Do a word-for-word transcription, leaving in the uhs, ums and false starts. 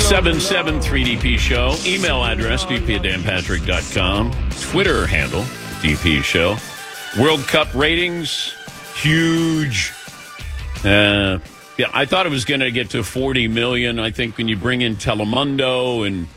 seven seven three D P Show. Email address, d p at dan patrick dot com. Twitter handle, D P Show. World Cup ratings, huge. Uh, yeah, I thought it was going to get to forty million. I think when you bring in Telemundo and